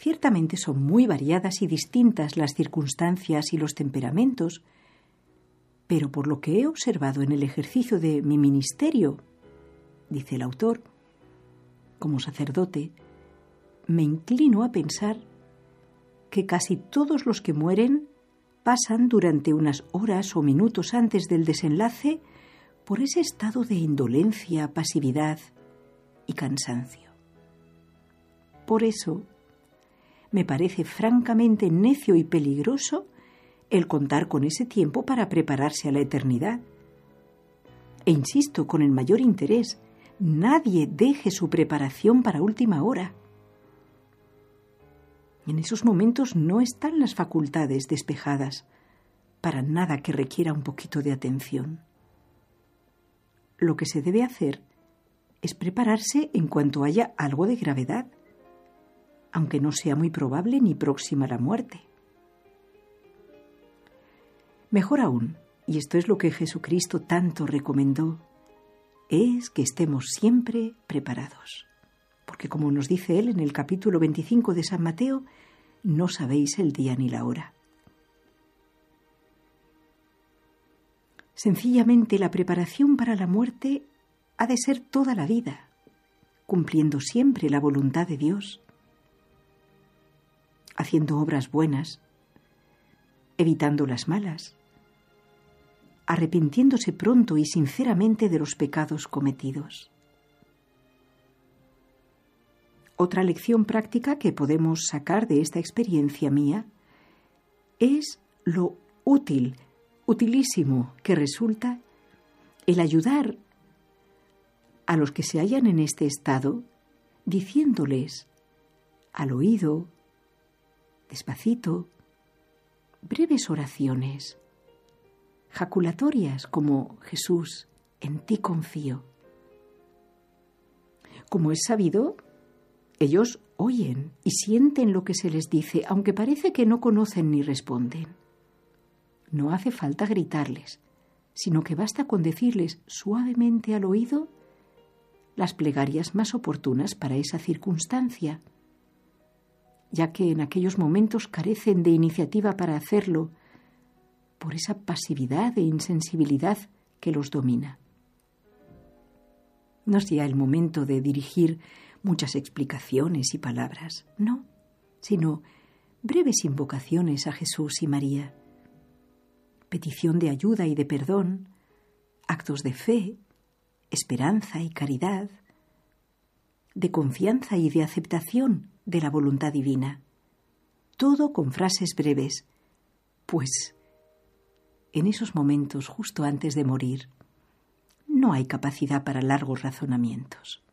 Ciertamente son muy variadas y distintas las circunstancias y los temperamentos, pero por lo que he observado en el ejercicio de mi ministerio, dice el autor, como sacerdote, me inclino a pensar que casi todos los que mueren pasan durante unas horas o minutos antes del desenlace por ese estado de indolencia, pasividad y cansancio. Por eso, me parece francamente necio y peligroso el contar con ese tiempo para prepararse a la eternidad. E insisto con el mayor interés, nadie deje su preparación para última hora. En esos momentos no están las facultades despejadas para nada que requiera un poquito de atención. Lo que se debe hacer es prepararse en cuanto haya algo de gravedad, aunque no sea muy probable ni próxima a la muerte. Mejor aún, y esto es lo que Jesucristo tanto recomendó, es que estemos siempre preparados. Porque como nos dice él en el capítulo 25 de San Mateo, no sabéis el día ni la hora. Sencillamente la preparación para la muerte ha de ser toda la vida, cumpliendo siempre la voluntad de Dios, haciendo obras buenas, evitando las malas, arrepintiéndose pronto y sinceramente de los pecados cometidos. Otra lección práctica que podemos sacar de esta experiencia mía es lo utilísimo que resulta el ayudar a los que se hallan en este estado, diciéndoles al oído, despacito, breves oraciones, jaculatorias como Jesús, en ti confío. Como es sabido, ellos oyen y sienten lo que se les dice, aunque parece que no conocen ni responden. No hace falta gritarles, sino que basta con decirles suavemente al oído las plegarias más oportunas para esa circunstancia, ya que en aquellos momentos carecen de iniciativa para hacerlo por esa pasividad e insensibilidad que los domina. No es ya el momento de dirigir muchas explicaciones y palabras, no, sino breves invocaciones a Jesús y María, petición de ayuda y de perdón, actos de fe, esperanza y caridad, de confianza y de aceptación de la voluntad divina. Todo con frases breves, pues en esos momentos, justo antes de morir, no hay capacidad para largos razonamientos.